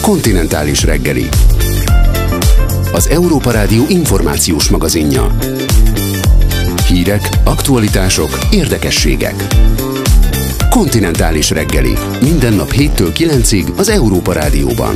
Kontinentális reggeli. Az Európa Rádió információs magazinja. Hírek, aktualitások, érdekességek. Kontinentális reggeli. Minden nap 7-től 9-ig az Európa Rádióban.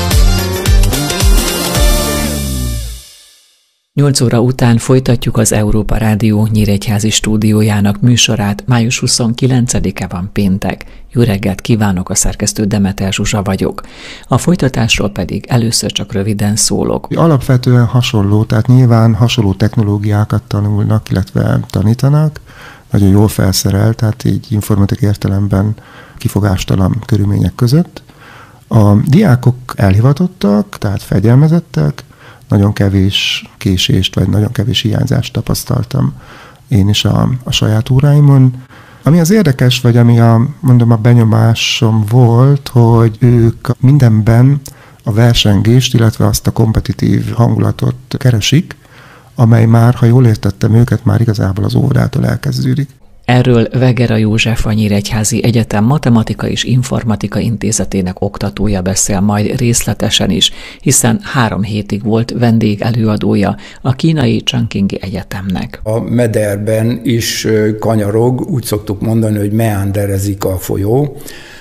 8 óra után folytatjuk az Európa Rádió nyíregyházi stúdiójának műsorát. Május 29-e van, péntek. Jó reggelt kívánok, a szerkesztő Demeter Zsuzsa vagyok. A folytatásról pedig először csak röviden szólok. Alapvetően hasonló, tehát nyilván hasonló technológiákat tanulnak, illetve tanítanak. Nagyon jól felszerelt, tehát így informatikai értelemben kifogástalan körülmények között. A diákok elhivatottak, tehát fegyelmezettek, nagyon kevés késést, vagy nagyon kevés hiányzást tapasztaltam én is a saját óráimon. Ami az érdekes, vagy ami a benyomásom volt, hogy ők mindenben a versengést, illetve azt a kompetitív hangulatot keresik, amely már, ha jól értettem őket, már igazából az órától elkezdődik. Erről Vegera József, a Nyíregyházi Egyetem Matematika és Informatika Intézetének oktatója beszél majd részletesen is, hiszen 3 hétig volt vendégelőadója a kínai Chongqingi Egyetemnek. A mederben is kanyarog, úgy szoktuk mondani, hogy meanderezik a folyó,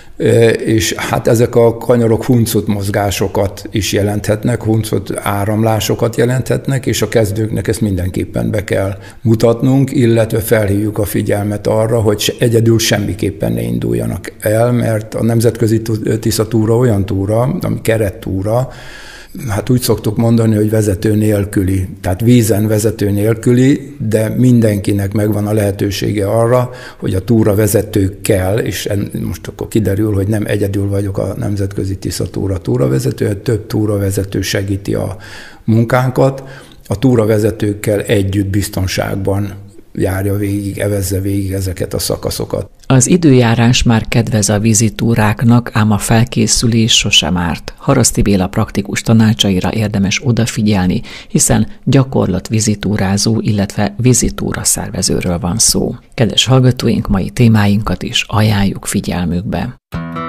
és hát ezek a kanyarok huncut mozgásokat is jelenthetnek, huncut áramlásokat jelenthetnek, és a kezdőknek ezt mindenképpen be kell mutatnunk, illetve felhívjuk a figyelmet arra, hogy egyedül semmiképpen ne induljanak el, mert a nemzetközi Tisza-túra olyan túra, ami kerettúra, hát úgy szoktuk mondani, hogy vezető nélküli, tehát vízen vezető nélküli, de mindenkinek megvan a lehetősége arra, hogy a túravezetőkkel, és most akkor kiderül, hogy nem egyedül vagyok a nemzetközi Tisza-túra túravezető, több túravezető segíti a munkánkat, a túravezetőkkel együtt biztonságban járja végig, evezze végig ezeket a szakaszokat. Az időjárás már kedvez a vízitúráknak, ám a felkészülés sosem árt. Haraszti Béla praktikus tanácsaira érdemes odafigyelni, hiszen gyakorlat vízitúrázó, illetve vízitúra szervezőről van szó. Kedves hallgatóink, mai témáinkat is ajánljuk figyelmükbe.